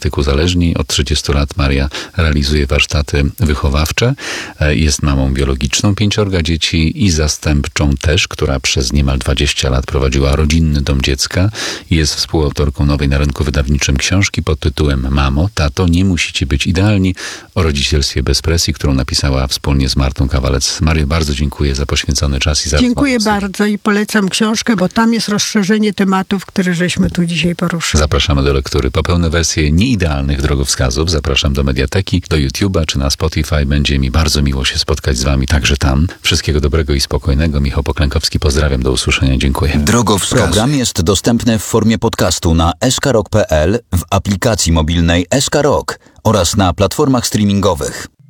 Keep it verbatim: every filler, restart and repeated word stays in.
profilaktyk uzależnień. Od trzydziestu lat Maria realizuje warsztaty wychowawcze. Jest mamą biologiczną pięciorga dzieci i zastępczą też, która przez niemal dwadzieścia lat prowadziła rodzinny dom dziecka. Jest współautorką nowej na rynku wydawniczym książki pod tytułem Mamo, tato, nie musicie być idealni, o rodzicielstwie bez presji, którą napisała wspólnie z Martą Kawalec. Mario, bardzo dziękuję za poświęcony czas i za Dziękuję rozmowę. bardzo i polecam książkę, bo tam jest rozszerzenie tematów, które żeśmy tu dzisiaj poruszyli. Zapraszamy do lektury. Po pełne wersje nieidealnych drogowskazów zapraszam do Mediateki, do YouTube'a czy na Spotify. Będzie mi bardzo miło się spotkać z wami także tam. Wszystkiego dobrego i spokojnego. Michał Poklękowski, pozdrawiam, do usłyszenia. Dziękuję. Drogowskaz. Program jest dostępny w formie podcastu na s k rock kropka p l, w aplikacji mobilnej S K Rock oraz na platformach streamingowych.